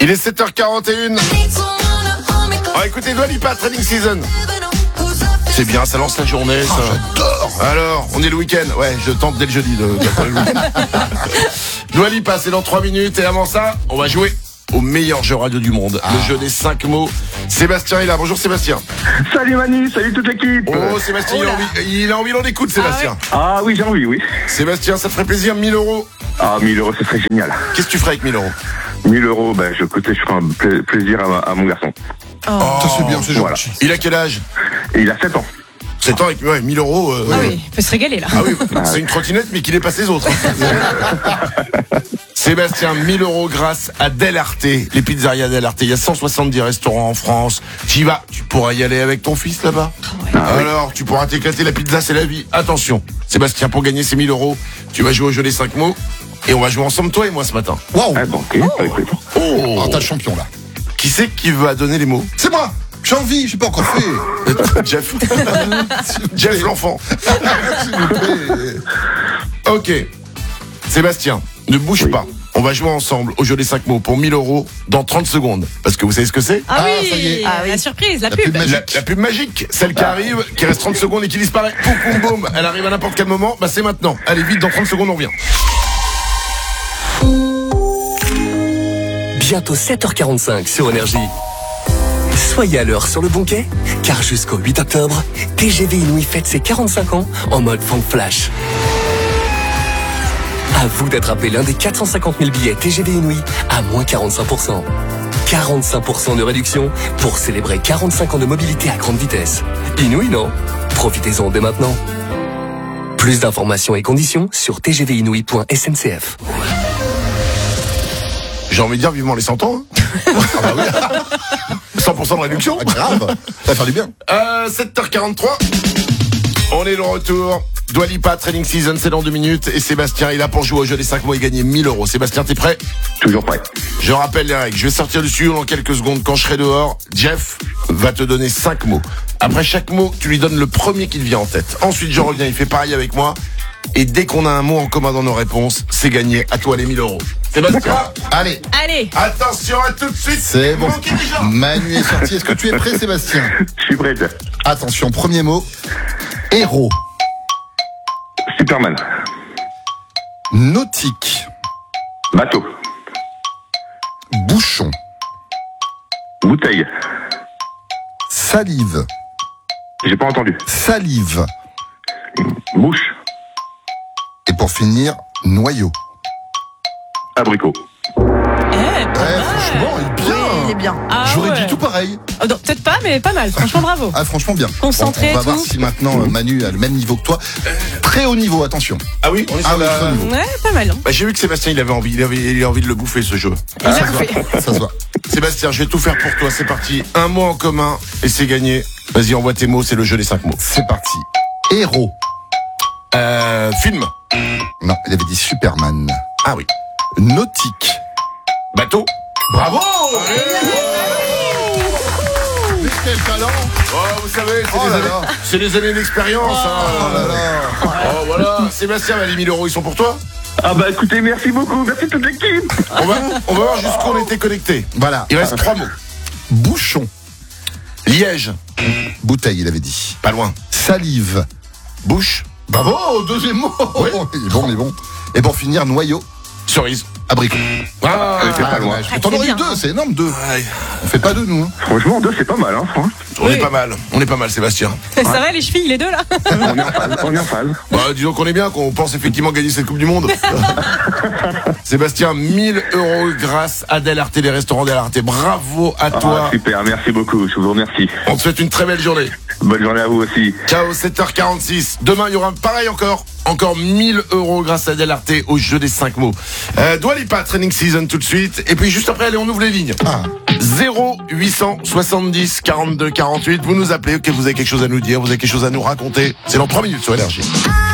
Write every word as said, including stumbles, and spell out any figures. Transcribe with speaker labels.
Speaker 1: Il est sept heures quarante et une. Oh, écoutez, Dua Lipa, Training Season. C'est bien, ça lance la journée. Ça.
Speaker 2: Oh, j'adore.
Speaker 1: Alors, on est le week-end. Ouais, je tente dès le jeudi de, de le week-end. Dua Lipa, c'est dans trois minutes. Et avant ça, on va jouer au meilleur jeu radio du monde. Ah. Le jeu des cinq mots. Sébastien est là. Bonjour Sébastien.
Speaker 3: Salut Manu, salut toute l'équipe.
Speaker 1: Oh Sébastien, oh il, a envie, il a envie d'en écoute Sébastien.
Speaker 3: Ah, ouais. Ah oui, j'ai envie, oui.
Speaker 1: Sébastien, ça te ferait plaisir, mille euros.
Speaker 3: Ah, mille euros, ce serait génial.
Speaker 1: Qu'est-ce que tu ferais avec mille euros?
Speaker 3: mille euros, ben, je, écoutez, je ferai un pla- plaisir à, à mon garçon.
Speaker 2: Oh, ça c'est bien, c'est
Speaker 3: voilà.
Speaker 2: gentil.
Speaker 1: Il a quel âge?
Speaker 3: Et il a sept ans.
Speaker 1: sept ans avec ouais, mille euros. Euh,
Speaker 4: ah
Speaker 1: ouais.
Speaker 4: oui, il peut se régaler là.
Speaker 1: Ah oui, c'est une trottinette mais qui n'est pas ses autres. Sébastien, mille euros grâce à Del Arte, les pizzerias Del Arte. Il y a cent soixante-dix restaurants en France. Tu y vas, tu pourras y aller avec ton fils là-bas.
Speaker 4: Oh, ouais.
Speaker 3: Ah,
Speaker 1: Alors, oui. Tu pourras t'éclater, la pizza c'est la vie. Attention, Sébastien, pour gagner ces mille euros, tu vas jouer au jeu des cinq mots. Et on va jouer ensemble, toi et moi, ce matin.
Speaker 2: Waouh.
Speaker 3: Ah bon, ok, avec plaisir.
Speaker 1: Oh,
Speaker 2: Oh, t'as le champion là.
Speaker 1: Qui c'est qui va donner les mots?
Speaker 2: C'est moi. J'ai envie, j'ai pas encore fait.
Speaker 1: Jeff. Jeff l'enfant.
Speaker 2: S'il vous plaît.
Speaker 1: Ok. Sébastien, ne bouge
Speaker 3: Oui.
Speaker 1: pas. On va jouer ensemble au jeu des cinq mots pour mille euros dans trente secondes. Parce que vous savez ce que c'est?
Speaker 4: Ah,
Speaker 2: Ah,
Speaker 4: oui,
Speaker 2: ça y est.
Speaker 4: ah, oui, la surprise, la,
Speaker 2: La
Speaker 4: pub.
Speaker 2: pub magique.
Speaker 1: La, la pub magique, celle qui arrive, qui reste trente secondes et qui disparaît. Poum, poum, boum. Elle arrive à n'importe quel moment. Bah, c'est maintenant. Allez, vite, dans trente secondes, on revient.
Speaker 5: Bientôt sept heures quarante-cinq sur Énergie. Soyez à l'heure sur le bon quai, car jusqu'au huit octobre, T G V Inouï fête ses quarante-cinq ans en mode Funk Flash. À vous d'attraper l'un des quatre cent cinquante mille billets T G V Inouï à moins quarante-cinq pour cent. quarante-cinq pour cent de réduction pour célébrer quarante-cinq ans de mobilité à grande vitesse. Inouï, non? Profitez-en dès maintenant. Plus d'informations et conditions sur t g v inouï point s n c f.
Speaker 1: J'ai envie de dire vivement les cent ans. Hein. Ah bah oui. cent pour cent de réduction.
Speaker 2: Ah, grave. Ça va faire du bien.
Speaker 1: Euh, sept heures quarante-trois. On est de retour. Dua Lipa, Training Season, c'est dans deux minutes. Et Sébastien est là pour jouer au jeu des cinq mots et gagner mille euros. Sébastien, t'es prêt?
Speaker 3: Toujours prêt.
Speaker 1: Je rappelle les règles. Je vais sortir du studio dans quelques secondes. Quand je serai dehors, Jeff va te donner cinq mots. Après chaque mot, tu lui donnes le premier qui te vient en tête. Ensuite, je reviens, il fait pareil avec moi. Et dès qu'on a un mot en commun dans nos réponses, c'est gagné. À toi les mille euros. Sébastien,
Speaker 2: Allez,
Speaker 4: Allez,
Speaker 1: attention, à tout de suite.
Speaker 2: c'est bon.
Speaker 1: Mon qui déjà
Speaker 2: Manu est sorti. Est-ce que tu es prêt, Sébastien?
Speaker 3: Je suis prêt.
Speaker 2: Attention, premier mot. Héros.
Speaker 3: Superman.
Speaker 2: Nautique.
Speaker 3: Bateau.
Speaker 2: Bouchon.
Speaker 3: Bouteille.
Speaker 2: Salive.
Speaker 3: J'ai pas entendu.
Speaker 2: Salive.
Speaker 3: Bouche.
Speaker 2: Et pour finir, noyau.
Speaker 3: Abricot.
Speaker 4: eh, pas
Speaker 2: Ouais,
Speaker 4: mal.
Speaker 2: franchement, il est bien.
Speaker 6: Il est bien.
Speaker 4: Ah,
Speaker 2: J'aurais
Speaker 4: ouais.
Speaker 2: dit tout pareil.
Speaker 4: Oh, non, peut-être pas, mais pas mal. Franchement, bravo.
Speaker 2: Ah, franchement bien.
Speaker 4: Concentré
Speaker 2: On, on va
Speaker 4: et
Speaker 2: voir
Speaker 4: tout.
Speaker 2: si maintenant euh, Manu a le même niveau que toi. Très haut niveau, attention.
Speaker 1: Ah oui, on est sur
Speaker 2: Ah oui,
Speaker 1: la...
Speaker 2: très haut niveau.
Speaker 4: Ouais, pas mal. Hein.
Speaker 1: Bah, j'ai vu que Sébastien, il avait envie, il avait, il a envie de le bouffer ce jeu.
Speaker 4: Il a
Speaker 2: Ça se
Speaker 4: fait.
Speaker 2: voit. Ça se voit.
Speaker 1: Sébastien, je vais tout faire pour toi. C'est parti. Un mot en commun et c'est gagné. Vas-y, envoie tes mots. C'est le jeu des cinq mots.
Speaker 2: C'est parti. Héros.
Speaker 1: Euh, film.
Speaker 2: Non, il avait dit Superman.
Speaker 1: Ah oui.
Speaker 2: Nautique.
Speaker 1: Bateau.
Speaker 2: Bravo. Mais quel talent.
Speaker 1: Oh, vous savez, c'est
Speaker 2: Oh
Speaker 1: des
Speaker 2: là
Speaker 1: années,
Speaker 2: là.
Speaker 1: c'est des années d'expérience. hein.
Speaker 2: Oh là là.
Speaker 1: Oh, voilà. Sébastien, bah, les mille euros, ils sont pour toi.
Speaker 3: Ah bah écoutez, merci beaucoup. Merci toute l'équipe.
Speaker 1: On va, on va voir jusqu'où on était connectés.
Speaker 2: Voilà.
Speaker 1: Il reste trois mots.
Speaker 2: Bouchon.
Speaker 1: Liège.
Speaker 2: Bouteille, il avait dit.
Speaker 1: Pas loin.
Speaker 2: Salive.
Speaker 1: Bouche.
Speaker 2: Bravo, deuxième mot. Il est bon, il est bon. Et pour finir, noyau.
Speaker 1: Cerise.
Speaker 2: Abricot.
Speaker 1: Ah,
Speaker 3: c'est pas loin.
Speaker 2: T'en
Speaker 4: c'est
Speaker 2: aurais eu
Speaker 4: bien,
Speaker 2: deux,
Speaker 4: hein.
Speaker 2: c'est énorme, deux.
Speaker 1: ouais.
Speaker 2: On fait pas deux, nous. Hein.
Speaker 3: Franchement, deux, c'est pas mal, hein, franchement.
Speaker 1: On est
Speaker 4: Oui.
Speaker 1: pas mal. On est pas mal, Sébastien.
Speaker 4: Ça va, les chevilles, les deux là?
Speaker 3: On est en phase. On est en phase.
Speaker 1: Bah, disons qu'on est bien, qu'on pense effectivement gagner cette Coupe du Monde. Sébastien, mille euros grâce à Del Arte, les restaurants Del Arte. Bravo à toi.
Speaker 3: Ah, super, merci beaucoup. Je vous remercie.
Speaker 1: On te souhaite une très belle journée.
Speaker 3: Bonne journée à vous aussi.
Speaker 1: Ciao, sept heures quarante-six. Demain, il y aura pareil encore. Encore mille euros grâce à Del Arte au jeu des cinq mots. Euh, Dua Lipa, Training Season tout de suite. Et puis juste après, allez, on ouvre les lignes.
Speaker 2: Ah.
Speaker 1: zéro huit cent soixante-dix quarante-deux quarante-huit. Vous nous appelez, que vous avez quelque chose à nous dire, vous avez quelque chose à nous raconter. C'est dans trois minutes sur Énergie.